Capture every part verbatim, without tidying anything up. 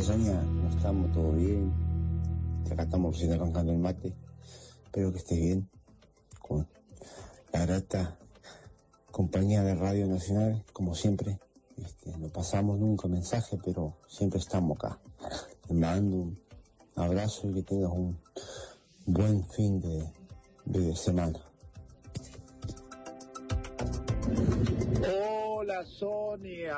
Sonia? ¿Cómo estamos? ¿Todo bien? Acá estamos recién arrancando el mate. Espero que estés bien. Con la grata compañía de Radio Nacional, como siempre. Este, no pasamos nunca mensaje, pero siempre estamos acá. Te mando un abrazo y que tengas un buen fin de, de semana. Hola Sonia,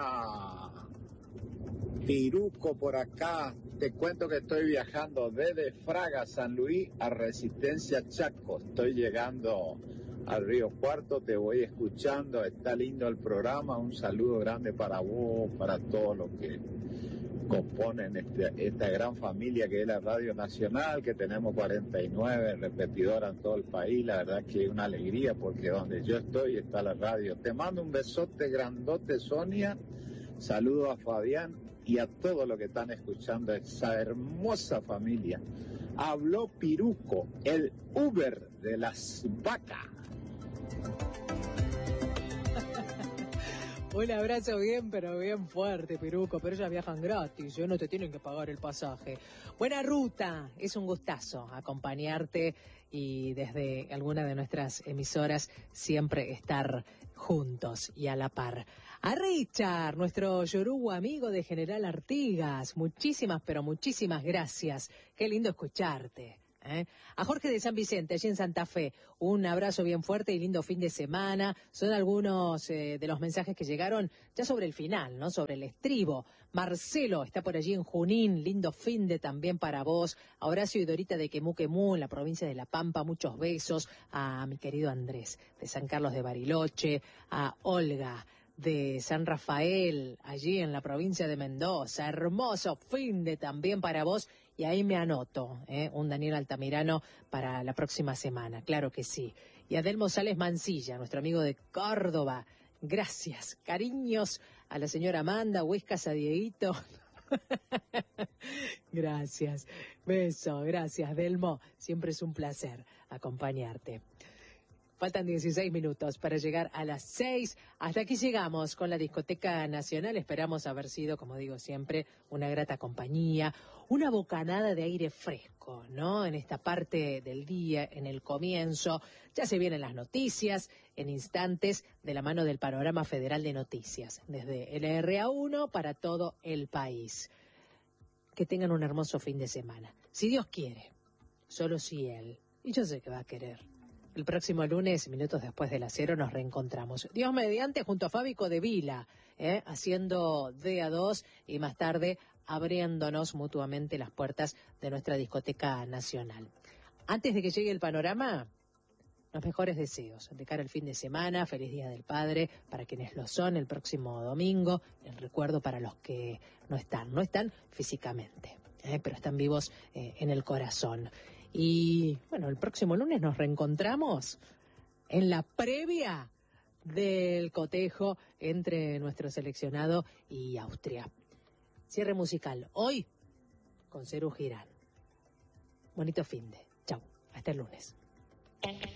Piruco por acá. Te cuento que estoy viajando desde Fraga, San Luis, a Resistencia Chaco. Estoy llegando al Río Cuarto, te voy escuchando, está lindo el programa. Un saludo grande para vos, para todos los que componen este, esta gran familia que es la Radio Nacional, que tenemos cuarenta y nueve repetidoras en todo el país. La verdad que es una alegría porque donde yo estoy está la radio. Te mando un besote grandote, Sonia. Saludo a Fabián y a todos los que están escuchando esa hermosa familia. Habló Piruco, el Uber de las vacas. Un abrazo bien, pero bien fuerte, Piruco, pero ellas viajan gratis, ¿eh? No te tienen que pagar el pasaje. Buena ruta, es un gustazo acompañarte y desde alguna de nuestras emisoras siempre estar juntos y a la par. A Richard, nuestro yorubo amigo de General Artigas, muchísimas, pero muchísimas gracias. Qué lindo escucharte. ¿Eh? A Jorge de San Vicente, allí en Santa Fe, un abrazo bien fuerte y lindo fin de semana. Son algunos eh, de los mensajes que llegaron ya sobre el final, ¿no? Sobre el estribo. Marcelo está por allí en Junín, lindo fin de también para vos. A Horacio y Dorita de Quemú Quemú, en la provincia de La Pampa, muchos besos. A mi querido Andrés de San Carlos de Bariloche, a Olga de San Rafael, allí en la provincia de Mendoza. Hermoso fin de también para vos. Y ahí me anoto, ¿eh? Un Daniel Altamirano para la próxima semana, claro que sí. Y a Delmo Sales Mancilla, nuestro amigo de Córdoba. Gracias, cariños a la señora Amanda, Huescas a Dieguito. Gracias, beso, gracias Delmo. Siempre es un placer acompañarte. Faltan dieciséis minutos para llegar a las seis. Hasta aquí llegamos con la Discoteca Nacional. Esperamos haber sido, como digo siempre, una grata compañía, una bocanada de aire fresco, ¿no? En esta parte del día, en el comienzo. Ya se vienen las noticias en instantes de la mano del Panorama Federal de Noticias, desde L R A uno para todo el país. Que tengan un hermoso fin de semana. Si Dios quiere, solo si Él, y yo sé que va a querer. El próximo lunes, minutos después de las cero, nos reencontramos. Dios mediante, junto a Fábico de Vila, ¿eh? haciendo D A dos y más tarde abriéndonos mutuamente las puertas de nuestra Discoteca Nacional. Antes de que llegue el panorama, los mejores deseos de cara al fin de semana. Feliz Día del Padre para quienes lo son el próximo domingo. El recuerdo para los que no están, no están físicamente, ¿eh? pero están vivos eh, en el corazón. Y bueno, el próximo lunes nos reencontramos en la previa del cotejo entre nuestro seleccionado y Austria. Cierre musical hoy con Serú Girán. Bonito finde. Chau, hasta el lunes.